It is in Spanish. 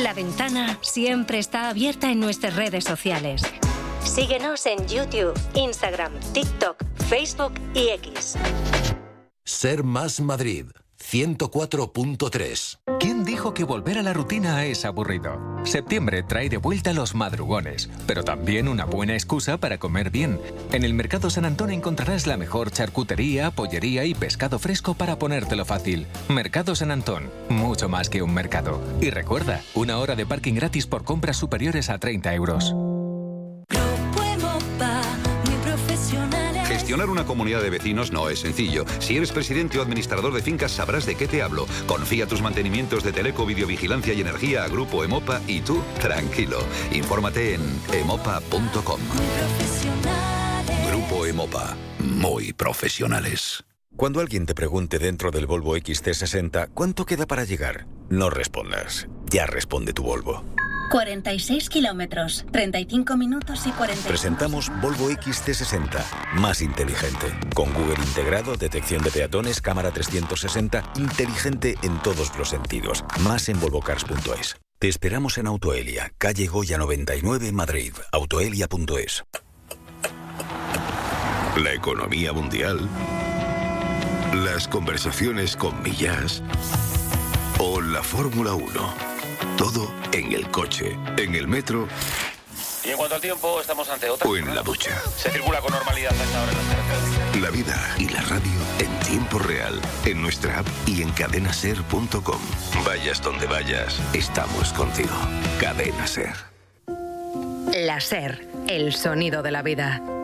La Ventana siempre está abierta en nuestras redes sociales. Síguenos en YouTube, Instagram, TikTok, Facebook y X. Ser Más Madrid, 104.3. ¿Quién dijo que volver a la rutina es aburrido? Septiembre trae de vuelta los madrugones, pero también una buena excusa para comer bien. En el Mercado San Antón encontrarás la mejor charcutería, pollería y pescado fresco para ponértelo fácil. Mercado San Antón, mucho más que un mercado. Y recuerda, 1 hora de parking gratis por compras superiores a 30 euros. Gestionar una comunidad de vecinos no es sencillo. Si eres presidente o administrador de fincas sabrás de qué te hablo. Confía tus mantenimientos de teleco, videovigilancia y energía a Grupo Emopa y tú, tranquilo. Infórmate en emopa.com. Grupo Emopa. Muy profesionales. Cuando alguien te pregunte dentro del Volvo XC60 ¿cuánto queda para llegar? No respondas. Ya responde tu Volvo. 46 kilómetros, 35 minutos y 40. Presentamos Volvo XC60, más inteligente. Con Google integrado, detección de peatones, cámara 360, inteligente en todos los sentidos. Más en volvocars.es. Te esperamos en Autoelia, calle Goya 99, Madrid. Autoelia.es. La economía mundial, las conversaciones con Millás o la Fórmula 1. Todo en el coche, en el metro. Y en cuanto al tiempo, estamos ante otra. O en la ducha. Se circula con normalidad a esta hora en las carreteras. La vida y la radio en tiempo real, en nuestra app y en cadenaser.com. Vayas donde vayas, estamos contigo. Cadena Ser. La Ser, el sonido de la vida.